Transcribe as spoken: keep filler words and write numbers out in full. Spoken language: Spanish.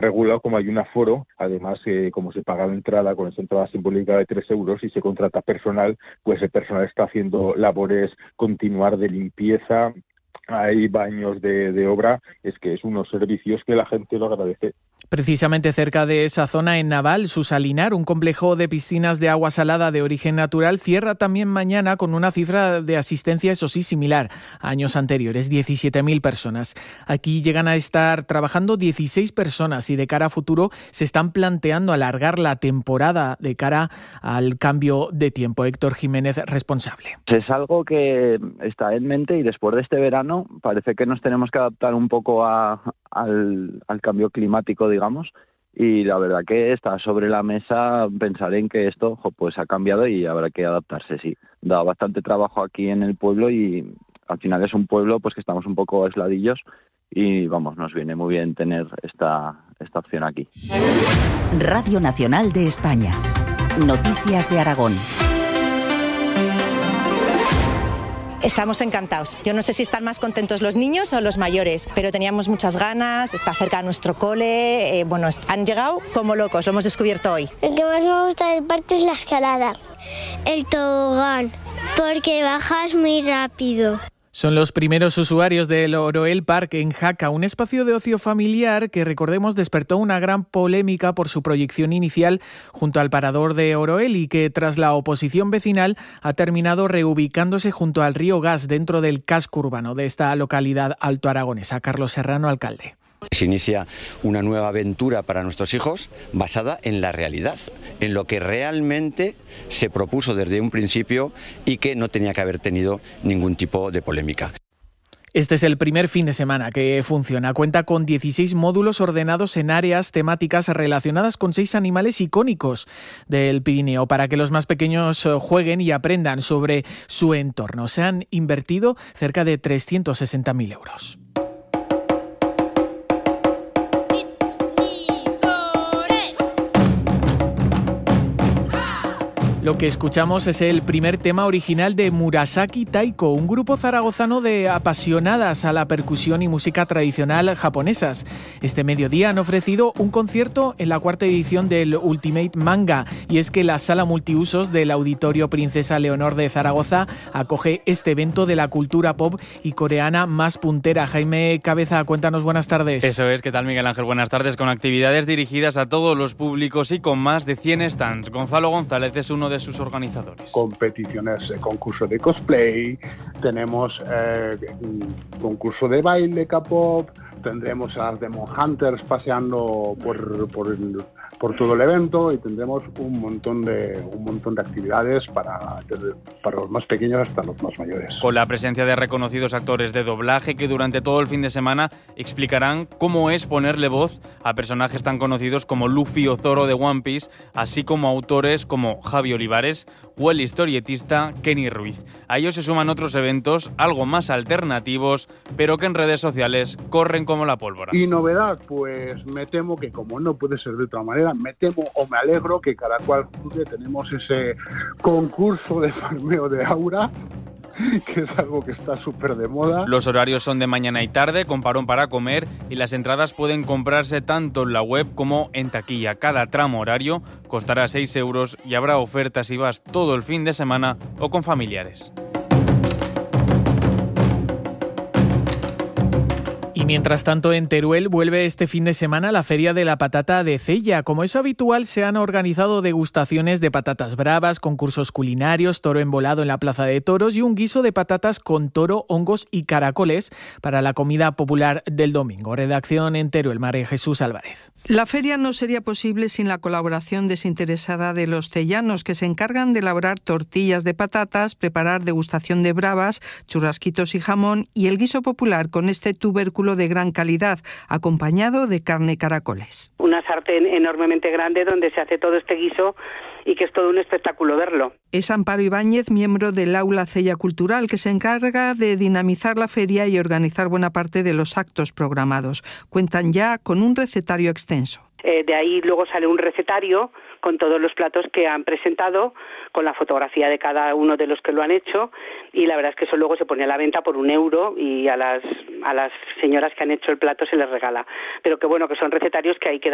regulado como hay un aforo, además eh, como se paga la entrada con esa entrada simbólica de tres euros y se contrata personal, pues el personal está haciendo labores continuar de limpieza, hay baños de, de obra, es que es unos servicios que la gente lo agradece. Precisamente cerca de esa zona, en Naval, su Salinar, un complejo de piscinas de agua salada de origen natural, cierra también mañana con una cifra de asistencia, eso sí, similar a años anteriores, diecisiete mil personas. Aquí llegan a estar trabajando dieciséis personas y de cara a futuro se están planteando alargar la temporada de cara al cambio de tiempo. Héctor Jiménez, responsable. Es algo que está en mente y después de este verano parece que nos tenemos que adaptar un poco a, al, al cambio climático, digamos, y la verdad que está sobre la mesa pensar en que esto pues ha cambiado y habrá que adaptarse, sí. Da bastante trabajo aquí en el pueblo y al final es un pueblo pues que estamos un poco aisladillos y vamos, nos viene muy bien tener esta, esta opción aquí. Radio Nacional de España. Noticias de Aragón. Estamos encantados. Yo no sé si están más contentos los niños o los mayores, pero teníamos muchas ganas, está cerca de nuestro cole, eh, bueno, han llegado como locos, lo hemos descubierto hoy. Lo que más me gusta del parque es la escalada, el tobogán, porque bajas muy rápido. Son los primeros usuarios del Oroel Park en Jaca, un espacio de ocio familiar que, recordemos, despertó una gran polémica por su proyección inicial junto al parador de Oroel y que, tras la oposición vecinal, ha terminado reubicándose junto al río Gas dentro del casco urbano de esta localidad altoaragonesa. Carlos Serrano, alcalde. Se inicia una nueva aventura para nuestros hijos basada en la realidad, en lo que realmente se propuso desde un principio y que no tenía que haber tenido ningún tipo de polémica. Este es el primer fin de semana que funciona. Cuenta con dieciséis módulos ordenados en áreas temáticas relacionadas con seis animales icónicos del Pirineo para que los más pequeños jueguen y aprendan sobre su entorno. Se han invertido cerca de trescientos sesenta mil euros. Lo que escuchamos es el primer tema original de Murasaki Taiko, un grupo zaragozano de apasionadas a la percusión y música tradicional japonesas. Este mediodía han ofrecido un concierto en la cuarta edición del Ultimate Manga, y es que la sala multiusos del Auditorio Princesa Leonor de Zaragoza acoge este evento de la cultura pop y coreana más puntera. Jaime Cabeza, cuéntanos, buenas tardes. Eso es, ¿qué tal, Miguel Ángel? Buenas tardes, con actividades dirigidas a todos los públicos y con más de cien stands. Gonzalo González es uno de sus organizadores. Competiciones, eh, concurso de cosplay, tenemos eh, concurso de baile K-pop, tendremos a las Demon Hunters paseando por, por, el, por todo el evento y tendremos un montón de un montón de actividades para, desde, para los más pequeños hasta los más mayores. Con la presencia de reconocidos actores de doblaje que durante todo el fin de semana explicarán cómo es ponerle voz a personajes tan conocidos como Luffy o Zoro de One Piece, así como autores como Javi Olivares o el historietista Kenny Ruiz. A ellos se suman otros eventos algo más alternativos, pero que en redes sociales corren como la pólvora. Y novedad, pues me temo que, como no puede ser de otra manera, me temo o me alegro que cada cual juzgue. Tenemos ese concurso de farmeo de aura, que es algo que está súper de moda. Los horarios son de mañana y tarde, con parón para comer, y las entradas pueden comprarse tanto en la web como en taquilla. Cada tramo horario costará seis euros y habrá ofertas si vas todo el fin de semana o con familiares. Y mientras tanto, en Teruel vuelve este fin de semana la Feria de la Patata de Cella. Como es habitual, se han organizado degustaciones de patatas bravas, concursos culinarios, toro embolado en la Plaza de Toros y un guiso de patatas con toro, hongos y caracoles para la comida popular del domingo. Redacción en Teruel, María Jesús Álvarez. La feria no sería posible sin la colaboración desinteresada de los cellanos, que se encargan de elaborar tortillas de patatas, preparar degustación de bravas, churrasquitos y jamón y el guiso popular con este tubérculo de gran calidad, acompañado de carne caracoles. Una sartén enormemente grande donde se hace todo este guiso y que es todo un espectáculo verlo. Es Amparo Ibáñez, miembro del Aula Cella Cultural, que se encarga de dinamizar la feria y organizar buena parte de los actos programados. Cuentan ya con un recetario extenso. Eh, de ahí luego sale un recetario con todos los platos que han presentado, con la fotografía de cada uno de los que lo han hecho, y la verdad es que eso luego se pone a la venta por un euro y a las a las señoras que han hecho el plato se les regala. Pero que bueno, que son recetarios que hay que